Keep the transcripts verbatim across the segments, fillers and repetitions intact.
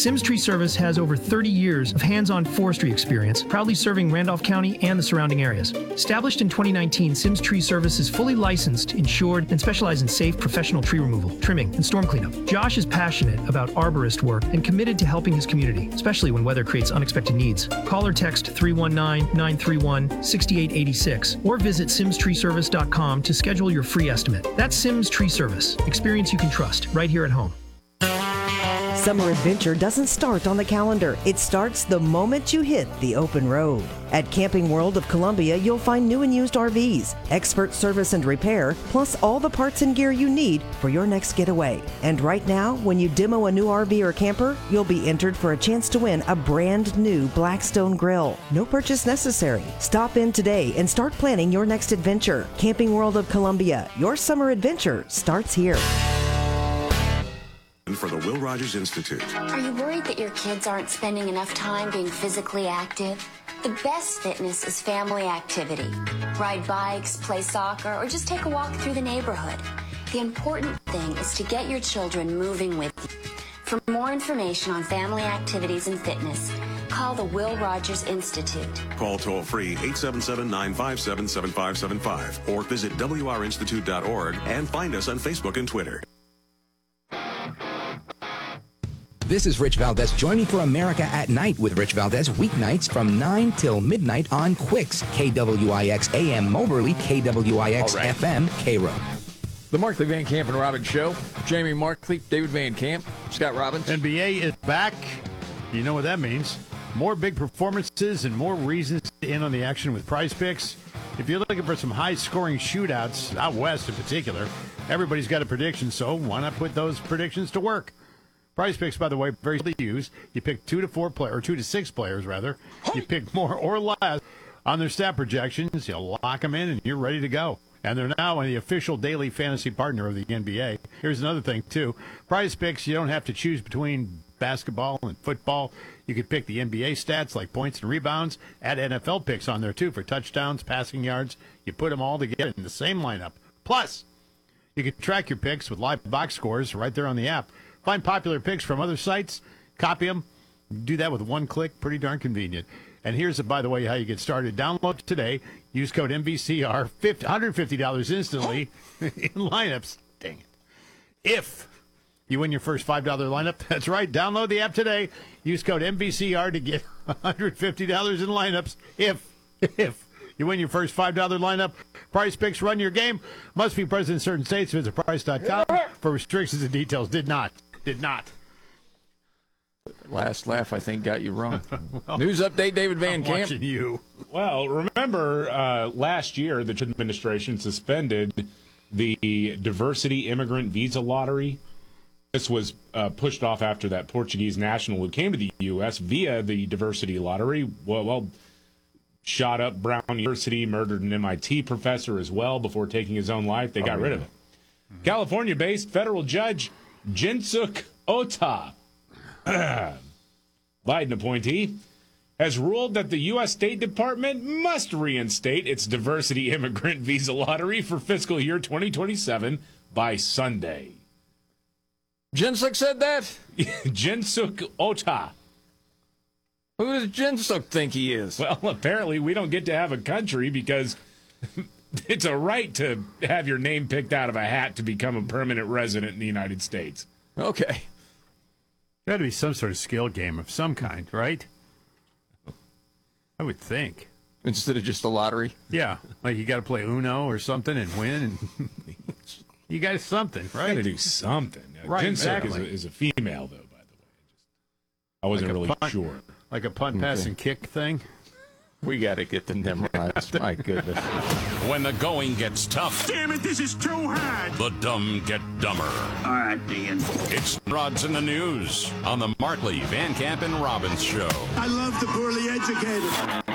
Sims Tree Service has over thirty years of hands-on forestry experience, proudly serving Randolph County and the surrounding areas. Established in twenty nineteen, Sims Tree Service is fully licensed, insured, and specializes in safe professional tree removal, trimming, and storm cleanup. Josh is passionate about arborist work and committed to helping his community, especially when weather creates unexpected needs. Call or text three one nine, nine three one, six eight eight six or visit sims tree service dot com to schedule your free estimate. That's Sims Tree Service. Experience you can trust right here at home. Summer adventure doesn't start on the calendar. It starts the moment you hit the open road. At Camping World of Columbia, you'll find new and used R Vs, expert service and repair, plus all the parts and gear you need for your next getaway. And right now, when you demo a new R V or camper, you'll be entered for a chance to win a brand new Blackstone grill. No purchase necessary. Stop in today and start planning your next adventure. Camping World of Columbia, your summer adventure starts here. For the Will Rogers Institute. Are you worried that your kids aren't spending enough time being physically active? The best fitness is family activity. Ride bikes, play soccer, or just take a walk through the neighborhood. The important thing is to get your children moving with you. For more information on family activities and fitness, call the Will Rogers Institute. Call toll-free eight seven seven, nine five seven, seven five seven five or visit W R institute dot org and find us on Facebook and Twitter. This is Rich Valdez. Join me for America at Night with Rich Valdez weeknights from nine till midnight on Quicks, K W I X A M Moberly, K W I X right. F M, K-Row. The Markley, Van Camp, and Robbins Show. Jamie Markley, David Van Camp, Scott Robbins. N B A is back. You know what that means. More big performances and more reasons to in on the action with Prize Picks. If you're looking for some high-scoring shootouts, out west in particular, everybody's got a prediction, so why not put those predictions to work? Prize Picks, by the way, very easily used. You pick two to four players, or two to six players, rather. You pick more or less on their stat projections. You lock them in, and you're ready to go. And they're now the official daily fantasy partner of the N B A. Here's another thing, too. Prize Picks, you don't have to choose between basketball and football. You could pick the N B A stats like points and rebounds. Add N F L picks on there, too, for touchdowns, passing yards. You put them all together in the same lineup. Plus, you can track your picks with live box scores right there on the app. Find popular picks from other sites, copy them, do that with one click, pretty darn convenient. And here's, by the way, how you get started. Download today, use code M V C R, one hundred fifty dollars instantly in lineups. Dang it. If you win your first five dollar lineup, that's right, download the app today, use code M V C R to get one hundred fifty dollars in lineups. If, if. You win your first five dollar lineup. Prize Picks, run your game. Must be present in certain states. Visit price dot com for restrictions and details. Did not. Did not. Last laugh, I think, got you wrong. well, News update, David Van I'm Camp. Watching you. Well, remember uh, last year the Trump administration suspended the diversity immigrant visa lottery. This was uh, pushed off after that Portuguese national who came to the U S via the diversity lottery. Well, well shot up Brown University, murdered an M I T professor as well before taking his own life. They got oh, rid yeah. of it. Mm-hmm. California-based federal judge Jinsuk Ota, Biden appointee, has ruled that the U S State Department must reinstate its diversity immigrant visa lottery for fiscal year twenty twenty-seven by Sunday. Jinsuk said that? Jinsuk Ota. Who does Jinsuk think he is? Well, apparently we don't get to have a country because it's a right to have your name picked out of a hat to become a permanent resident in the United States. Okay. Got to be some sort of skill game of some kind, right? I would think. Instead of just a lottery? Yeah. Like you got to play Uno or something and win. And you got something, right? Got to do something. Right, Jinsuk exactly. is, a, is a female, though, by the way. I wasn't like really punt, sure. Like a punt, pass, okay. and kick thing? We got to get the Nimrods. My goodness. When the going gets tough. Damn it, this is too hard. The dumb get dumber. All right, Dean. It's Rods in the News on the Markley, Van Camp, and Robbins Show. I love the poorly educated.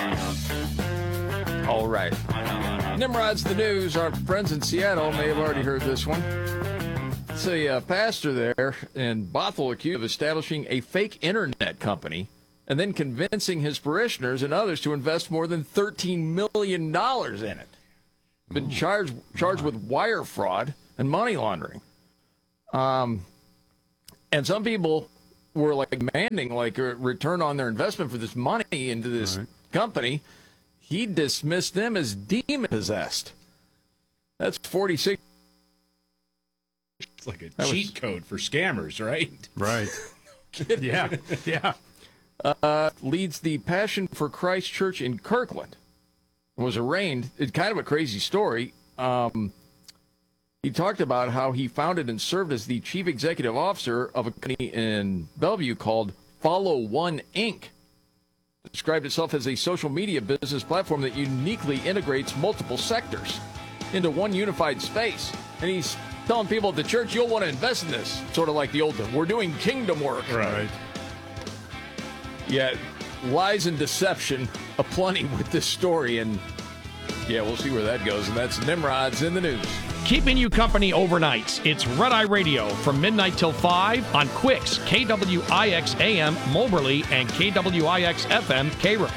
All right. Nimrod's the News. Our friends in Seattle may have already heard this one. It's a uh, pastor there in Bothell accused of establishing a fake internet company and then convincing his parishioners and others to invest more than thirteen million dollars in it. Been Ooh, charged charged with wire fraud and money laundering. Um, and some people were like demanding like a return on their investment for this money into this right. company, he dismissed them as demon possessed. That's forty-six. It's like a that cheat was... code for scammers, right? Right. yeah, yeah. Uh, leads the Passion for Christ Church in Kirkland. Was arraigned. It's kind of a crazy story. Um, he talked about how he founded and served as the chief executive officer of a company in Bellevue called Follow One Incorporated. It described itself as a social media business platform that uniquely integrates multiple sectors into one unified space. And he's telling people at the church, you'll want to invest in this. Sort of like the old, we're doing kingdom work. Right. Yeah, lies and deception aplenty with this story. And, yeah, we'll see where that goes. And that's Nimrod's in the News. Keeping you company overnight. It's Red Eye Radio from midnight till five on Quicks, K W I X A M Moberly and K W I X F M Cairo.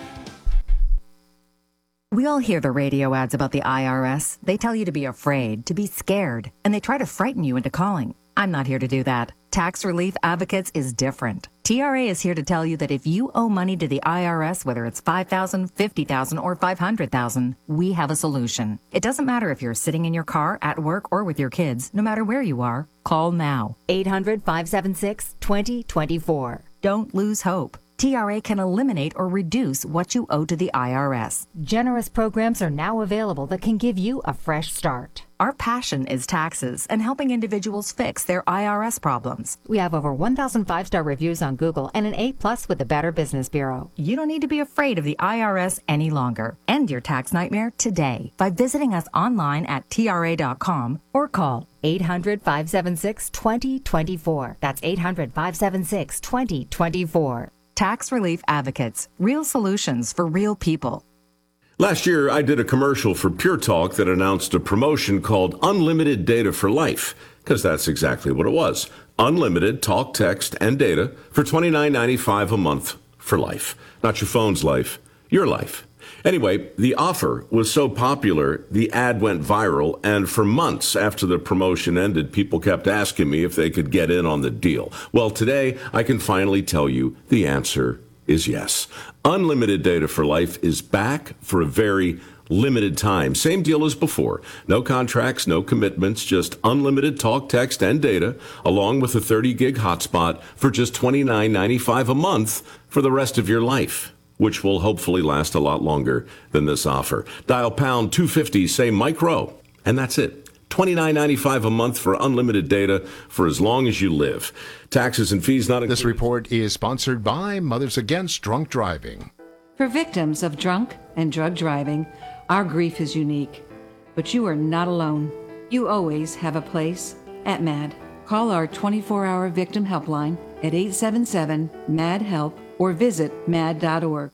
We all hear the radio ads about the I R S. They tell you to be afraid, to be scared, and they try to frighten you into calling. I'm not here to do that. Tax Relief Advocates is different. T R A is here to tell you that if you owe money to the I R S, whether it's five thousand dollars, fifty thousand dollars, or five hundred thousand dollars, we have a solution. It doesn't matter if you're sitting in your car, at work, or with your kids. No matter where you are, call now. eight hundred, five seven six, two zero two four. Don't lose hope. T R A can eliminate or reduce what you owe to the I R S. Generous programs are now available that can give you a fresh start. Our passion is taxes and helping individuals fix their I R S problems. We have over one thousand five-star reviews on Google and an A plus with the Better Business Bureau. You don't need to be afraid of the I R S any longer. End your tax nightmare today by visiting us online at T R A dot com or call eight hundred, five seven six, two zero two four. That's eight hundred, five seven six, two zero two four. Tax Relief Advocates. Real solutions for real people. Last year, I did a commercial for Pure Talk that announced a promotion called Unlimited Data for Life, because that's exactly what it was. Unlimited talk, text, and data for twenty-nine ninety-five a month for life. Not your phone's life, your life. Anyway, the offer was so popular, the ad went viral, and for months after the promotion ended, people kept asking me if they could get in on the deal. Well, today, I can finally tell you the answer is yes. Unlimited Data for Life is back for a very limited time. Same deal as before. No contracts, no commitments, just unlimited talk, text, and data, along with a thirty gig hotspot for just twenty-nine ninety-five a month for the rest of your life, which will hopefully last a lot longer than this offer. Dial pound two fifty, say micro, and that's it. twenty-nine ninety-five a month for unlimited data for as long as you live. Taxes and fees not included. This report is sponsored by Mothers Against Drunk Driving. For victims of drunk and drug driving, our grief is unique. But you are not alone. You always have a place at MAD. Call our twenty-four hour victim helpline at eight seven seven, M A D, HELP or visit mad dot org.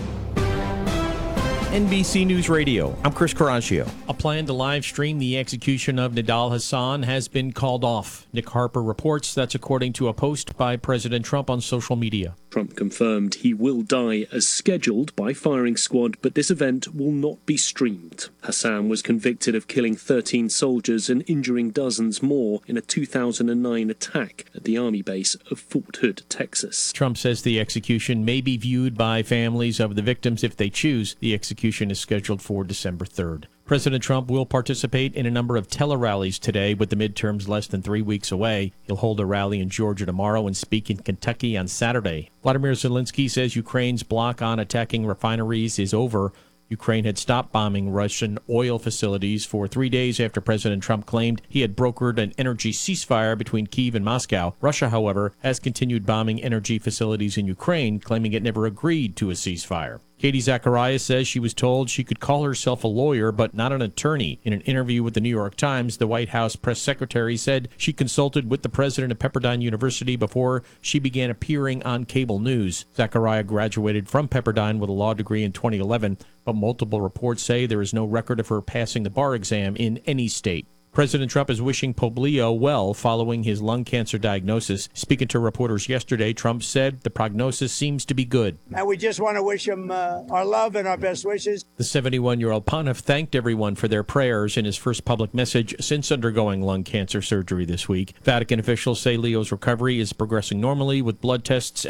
N B C News Radio, I'm Chris Caraccio. A plan to live stream the execution of Nidal Hasan has been called off. Nick Harper reports that's according to a post by President Trump on social media. Trump confirmed he will die as scheduled by firing squad, but this event will not be streamed. Hasan was convicted of killing thirteen soldiers and injuring dozens more in a two thousand nine attack at the Army base of Fort Hood, Texas. Trump says the execution may be viewed by families of the victims if they choose. The execution is scheduled for December third. President Trump will participate in a number of tele-rallies today with the midterms less than three weeks away. He'll hold a rally in Georgia tomorrow and speak in Kentucky on Saturday. Vladimir Zelensky says Ukraine's block on attacking refineries is over. Ukraine had stopped bombing Russian oil facilities for three days after President Trump claimed he had brokered an energy ceasefire between Kyiv and Moscow. Russia, however, has continued bombing energy facilities in Ukraine, claiming it never agreed to a ceasefire. Katie Zacharias says she was told she could call herself a lawyer but not an attorney. In an interview with the New York Times, the White House press secretary said she consulted with the president of Pepperdine University before she began appearing on cable news. Zacharias graduated from Pepperdine with a law degree in twenty eleven, but multiple reports say there is no record of her passing the bar exam in any state. President Trump is wishing Pope Leo well following his lung cancer diagnosis. Speaking to reporters yesterday, Trump said the prognosis seems to be good. And we just want to wish him uh, our love and our best wishes. The seventy-one-year-old pontiff thanked everyone for their prayers in his first public message since undergoing lung cancer surgery this week. Vatican officials say Leo's recovery is progressing normally with blood tests